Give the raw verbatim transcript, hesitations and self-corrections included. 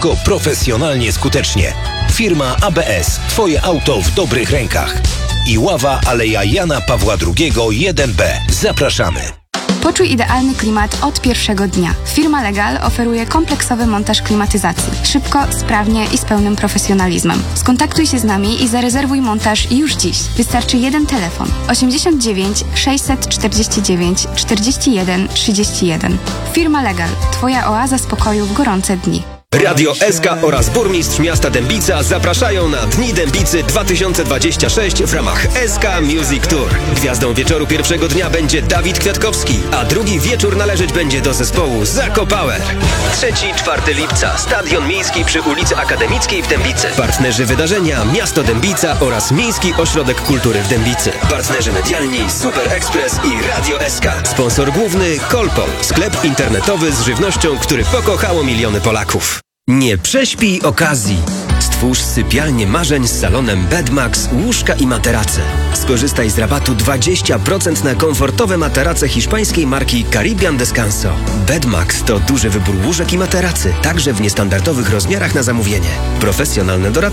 szybko, profesjonalnie, skutecznie. Firma A B S. Twoje auto w dobrych rękach. Iława, Aleja Jana Pawła drugiego, jeden B. Zapraszamy. Poczuj idealny klimat od pierwszego dnia. Firma Legal oferuje kompleksowy montaż klimatyzacji. Szybko, sprawnie i z pełnym profesjonalizmem. Skontaktuj się z nami i zarezerwuj montaż już dziś. Wystarczy jeden telefon. osiemdziesiąt dziewięć sześćset czterdzieści dziewięć czterdzieści jeden trzydzieści jeden. Firma Legal. Twoja oaza spokoju w gorące dni. Radio S K oraz burmistrz miasta Dębica zapraszają na Dni Dębicy dwa tysiące dwadzieścia sześć w ramach S K Music Tour. Gwiazdą wieczoru pierwszego dnia będzie Dawid Kwiatkowski, a drugi wieczór należeć będzie do zespołu Zako Power. trzeciego czwartego lipca Stadion Miejski przy ulicy Akademickiej w Dębicy. Partnerzy wydarzenia Miasto Dębica oraz Miejski Ośrodek Kultury w Dębicy. Partnerzy medialni Super Express i Radio S K. Sponsor główny Kolpol, sklep internetowy z żywnością, który pokochało miliony Polaków. Nie prześpij okazji. Stwórz sypialnię marzeń z salonem Bedmax, łóżka i materace. Skorzystaj z rabatu dwadzieścia procent na komfortowe materace hiszpańskiej marki Caribbean Descanso. Bedmax to duży wybór łóżek i materacy, także w niestandardowych rozmiarach na zamówienie. Profesjonalne doradztwo